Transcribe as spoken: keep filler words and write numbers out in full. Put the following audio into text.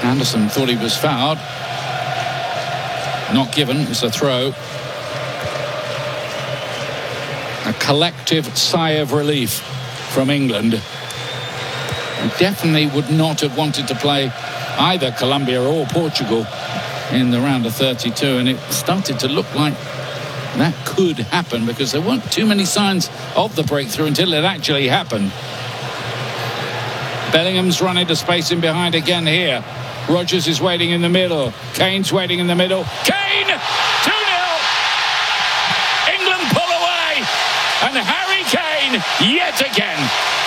Anderson thought he was fouled. Not given. It's a throw. A collective sigh of relief from England. Who definitely would not have wanted to play either Colombia or Portugal in the round of thirty-two, and it started to look like that could happen because there weren't too many signs of the breakthrough until it actually happened. Bellingham's run into space in behind again here. Rodgers is waiting in the middle. Kane's waiting in the middle. Kane! two nil! England pull away! And Harry Kane, yet again,